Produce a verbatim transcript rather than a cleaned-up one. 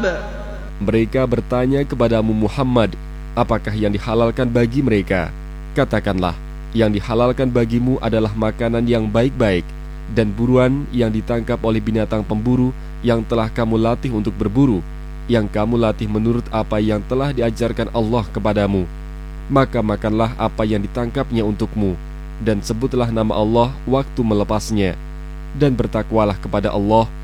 Mereka bertanya kepadamu Muhammad, apakah yang dihalalkan bagi mereka? Katakanlah, yang dihalalkan bagimu adalah makanan yang baik-baik dan buruan yang ditangkap oleh binatang pemburu yang telah kamu latih untuk berburu, yang kamu latih menurut apa yang telah diajarkan Allah kepadamu. Maka makanlah apa yang ditangkapnya untukmu, dan sebutlah nama Allah waktu melepasnya, dan bertakwalah kepada Allah